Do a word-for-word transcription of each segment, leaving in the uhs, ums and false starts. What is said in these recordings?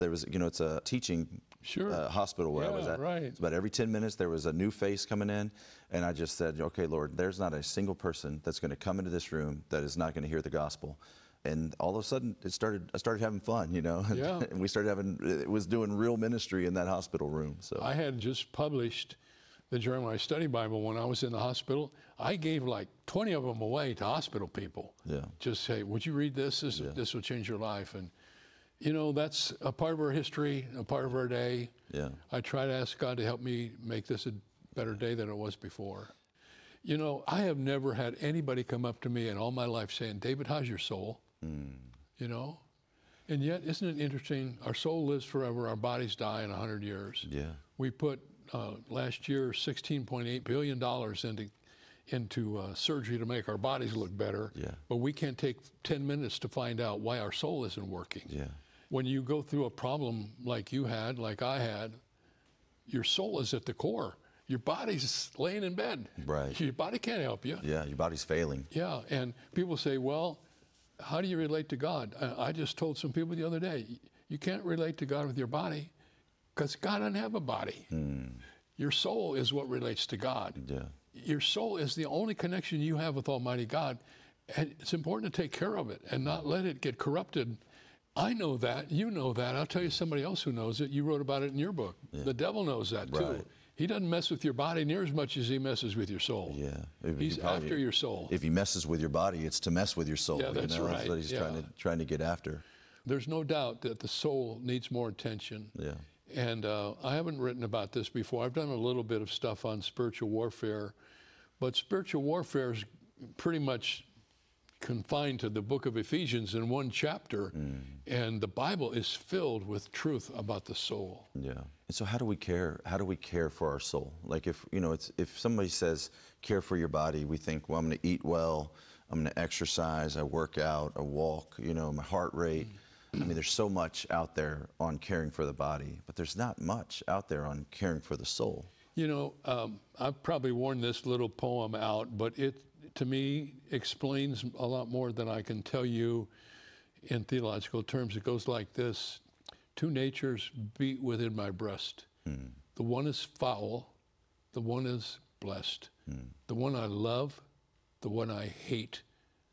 There was, you know, it's a teaching Sure. uh, hospital where I was Yeah, at. right. It's about every ten minutes there was a new face coming in, and I just said, okay, Lord, there's not a single person that's going to come into this room that is not going to hear the gospel. And all of a sudden, it started. I started having fun, you know, Yeah. and we started having. It was doing real ministry in that hospital room. So I had just published the Jeremiah Study Bible when I was in the hospital. I gave like twenty of them away to hospital people. Yeah. Just say, would you read this? This, Yeah. this will change your life. And, you know, that's a part of our history, a part of our day. Yeah. I try to ask God to help me make this a better day than it was before. You know, I have never had anybody come up to me in all my life saying, David, how's your soul? Mm. You know? And yet, isn't it interesting? Our soul lives forever. Our bodies die in one hundred years. Yeah. We put uh, last year sixteen point eight billion dollars into into uh, surgery to make our bodies look better. Yeah. But we can't take ten minutes to find out why our soul isn't working. Yeah. When you go through a problem like you had, like I had, your soul is at the core. Your body's laying in bed. Right. Your body can't help you. Yeah. Your body's failing. Yeah, and people say, well, how do you relate to God? I I just told some people the other day, you can't relate to God with your body because God doesn't have a body. Mm. Your soul is what relates to God. Yeah. Your soul is the only connection you have with Almighty God, and it's important to take care of it and not let it get corrupted. I know that. You know that. I'll tell you somebody else who knows it. You wrote about it in your book. Yeah. The devil knows that too. Right. He doesn't mess with your body near as much as he messes with your soul. Yeah. If He's you probably- after your soul. If he messes with your body, it's to mess with your soul. Yeah, that's you know? right. That's what he's Yeah. trying to trying to get after. There's no doubt that the soul needs more attention. Yeah. And uh, I haven't written about this before. I've done a little bit of stuff on spiritual warfare, but spiritual warfare is pretty much confined to the book of Ephesians in one chapter, Mm. and the Bible is filled with truth about the soul. Yeah. And so how do we care? How do we care for our soul? Like if, you know, it's if somebody says care for your body, we think, well, I'm going to eat well, I'm going to exercise, I work out, I walk, you know, my heart rate. I mean, there's so much out there on caring for the body, but there's not much out there on caring for the soul. You know, um, I've probably worn this little poem out, but it, to me, explains a lot more than I can tell you in theological terms. It goes like this: two natures beat within my breast. Hmm. The one is foul, the one is blessed. Hmm. The one I love, the one I hate,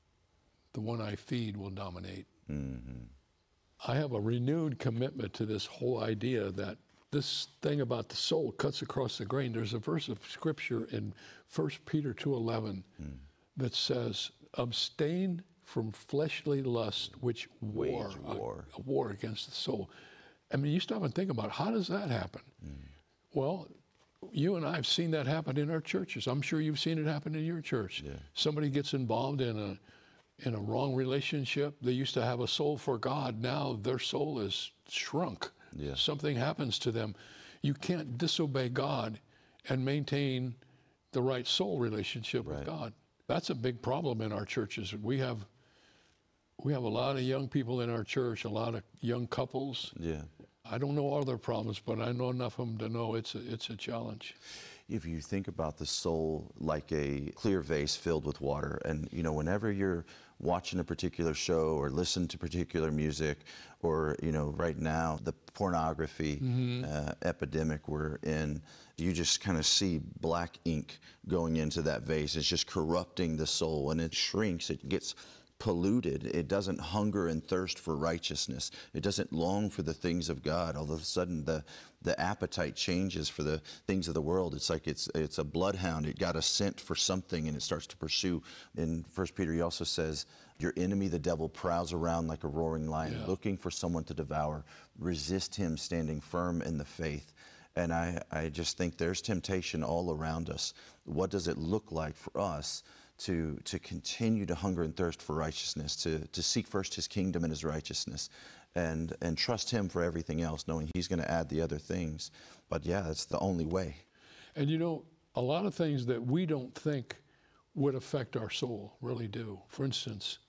the one I feed will dominate. Mm-hmm. I have a renewed commitment to this whole idea that this thing about the soul cuts across the grain. There's a verse of scripture in First Peter two eleven Mm. that says, abstain from fleshly lust, which war, Wage war. A, a war against the soul. I mean, you stop and think about, how does that happen? Mm. Well, you and I have seen that happen in our churches. I'm sure you've seen it happen in your church. Yeah. Somebody gets involved in a in a wrong relationship. They used to have a soul for God. Now their soul is shrunk. Yeah. Something happens to them. You can't disobey God and maintain the right soul relationship Right. with God. That's a big problem in our churches. We have we have a lot of young people in our church, a lot of young couples. Yeah. I don't know all their problems, but I know enough of them to know it's a, it's a challenge. If you think about the soul like a clear vase filled with water, and you know, whenever you're watching a particular show or listen to particular music, or you know, right now the pornography Mm-hmm. uh, epidemic we're in, you just kind of see black ink going into that vase. It's just corrupting the soul, and it shrinks. It gets polluted. It doesn't hunger and thirst for righteousness. It doesn't long for the things of God. All of a sudden, the the appetite changes for the things of the world. It's like it's it's a bloodhound. It got a scent for something, and it starts to pursue. In First Peter, he also says, "Your enemy, the devil, prowls around like a roaring lion, Yeah. looking for someone to devour. Resist him, standing firm in the faith." And I, I just think there's temptation all around us. What does it look like for us to to continue to hunger and thirst for righteousness, to to seek first his kingdom and his righteousness, and and trust him for everything else, knowing he's going to add the other things. But yeah, that's the only way. And you know, a lot of things that we don't think would affect our soul really do. For instance,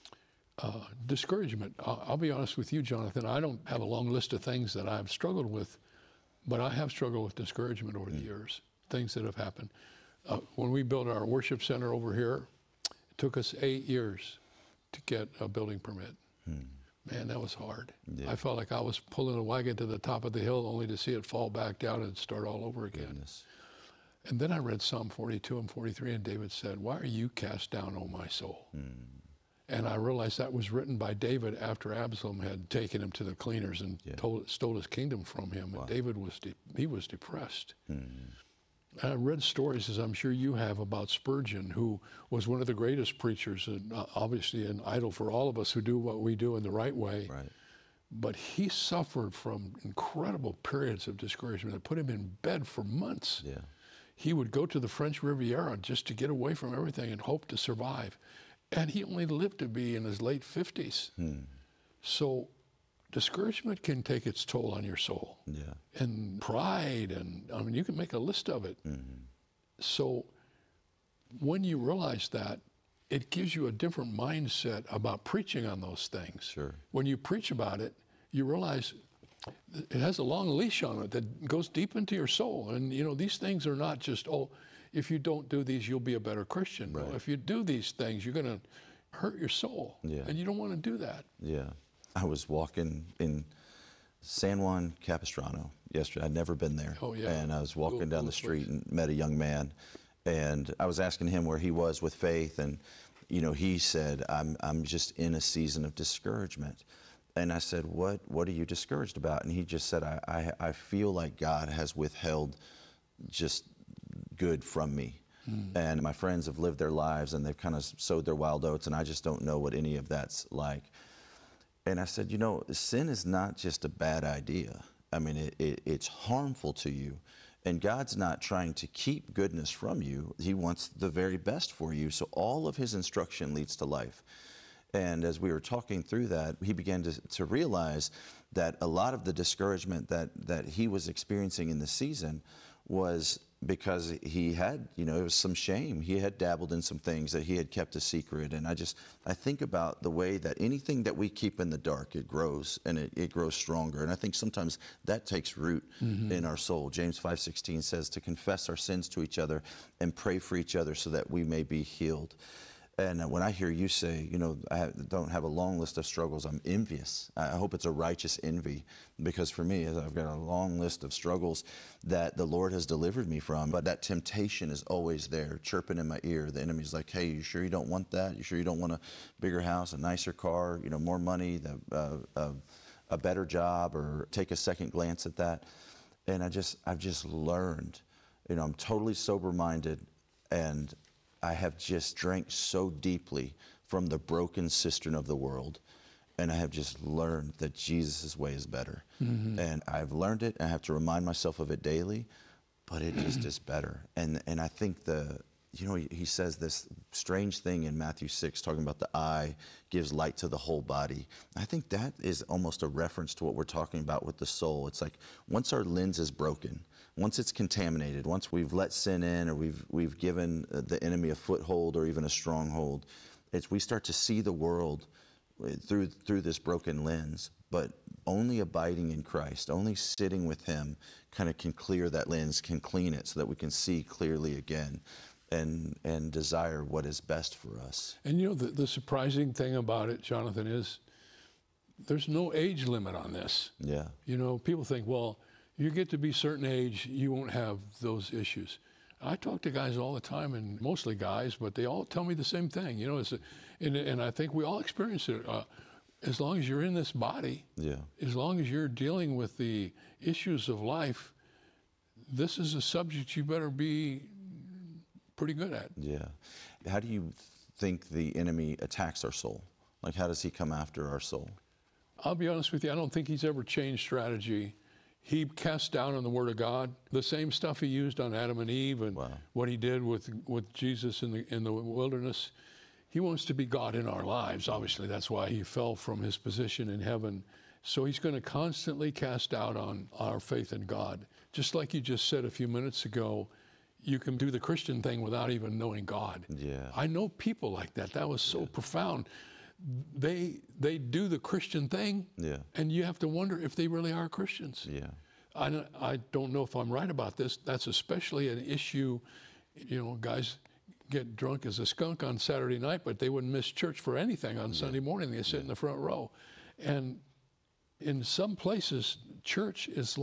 uh, discouragement. I'll, I'll be honest with you, Jonathan, I don't have a long list of things that I've struggled with, but I have struggled with discouragement over the years, things that have happened. Uh, when we built our worship center over here, it took us eight years to get a building permit. Hmm. man, that was hard. Yeah. I felt like I was pulling a wagon to the top of the hill only to see it fall back down and start all over again. Goodness. And then I read Psalm forty-two and forty-three, and David said, "Why are you cast down, O my soul?" Mm. And I realized that was written by David after Absalom had taken him to the cleaners and Yeah. told, stole his kingdom from him. Wow. And David was de- he was depressed. Mm. And I read stories, as I'm sure you have, about Spurgeon, who was one of the greatest preachers, and uh, obviously an idol for all of us who do what we do in the right way. Right. But he suffered from incredible periods of discouragement that put him in bed for months. Yeah. He would go to the French Riviera just to get away from everything and hope to survive. And he only lived to be in his late fifties. Hmm. So discouragement can take its toll on your soul. Yeah. And pride, and I mean, you can make a list of it. Mm-hmm. So when you realize that, it gives you a different mindset about preaching on those things. Sure. When you preach about it, you realize it has a long leash on it that goes deep into your soul. And, you know, these things are not just, oh, if you don't do these, you'll be a better Christian. Right. No, if you do these things, you're going to hurt your soul. Yeah. And you don't want to do that. Yeah. I was walking in San Juan Capistrano yesterday. I'd never been there. Oh, yeah. And I was walking Cool- down cool the street place. and met a young man. And I was asking him where he was with faith. And, you know, he said, I'm, I'm just in a season of discouragement. And I said, what, what are you discouraged about? And he just said, I, I, I feel like God has withheld just good from me. Mm. And my friends have lived their lives and they've kind of sowed their wild oats, and I just don't know what any of that's like. And I said, you know, sin is not just a bad idea. I mean, it, it, it's harmful to you. And God's not trying to keep goodness from you. He wants the very best for you. So all of his instruction leads to life. And as we were talking through that, he began to, to realize that a lot of the discouragement that, that he was experiencing in the season was because he had, you know, it was some shame. He had dabbled in some things that he had kept a secret. And I just, I think about the way that anything that we keep in the dark, it grows and it, it grows stronger. And I think sometimes that takes root mm-hmm. in our soul. James five sixteen says to confess our sins to each other and pray for each other so that we may be healed. And when I hear you say, you know, I don't have a long list of struggles, I'm envious. I hope it's a righteous envy, because for me, I've got a long list of struggles that the Lord has delivered me from. But that temptation is always there, chirping in my ear. The enemy's like, hey, you sure you don't want that? You sure you don't want a bigger house, a nicer car, you know, more money, the, uh, uh, a better job, or take a second glance at that? And I just, I've just learned, you know, I'm totally sober-minded, and I have just drank so deeply from the broken cistern of the world, and I have just learned that Jesus' way is better. Mm-hmm. And I've learned it, and I have to remind myself of it daily, but it just is better. And and I think the, you know, he, he says this strange thing in Matthew six, talking about the eye gives light to the whole body. I think that is almost a reference to what we're talking about with the soul. It's like once our lens is broken, once it's contaminated, once we've let sin in, or we've we've given the enemy a foothold or even a stronghold, it's we start to see the world through through this broken lens. But only abiding in Christ, only sitting with him, kind of can clear that lens, can clean it, so that we can see clearly again, and and desire what is best for us. And you know, the, the surprising thing about it, Jonathan, is there's no age limit on this. Yeah. You know, people think, well, you get to be a certain age, you won't have those issues. I talk to guys all the time, and mostly guys, but they all tell me the same thing. You know, it's a, and, and I think we all experience it. Uh, as long as you're in this body, yeah. as long as you're dealing with the issues of life, this is a subject you better be pretty good at. Yeah. How do you think the enemy attacks our soul? Like, how does he come after our soul? I'll be honest with you, I don't think he's ever changed strategy. He cast down on the Word of God, the same stuff he used on Adam and Eve, and Wow. what he did with with Jesus in the in the wilderness. He wants to be God in our lives. Obviously, that's why he fell from his position in heaven. So he's going to constantly cast doubt on our faith in God. Just like you just said a few minutes ago, you can do the Christian thing without even knowing God. Yeah. I know people like that. That was so yeah. profound. They they do the Christian thing, yeah. and you have to wonder if they really are Christians. Yeah. I don't, I don't know if I'm right about this. That's especially an issue. You know, guys get drunk as a skunk on Saturday night, but they wouldn't miss church for anything on yeah. Sunday morning. They sit yeah. in the front row. And in some places, church is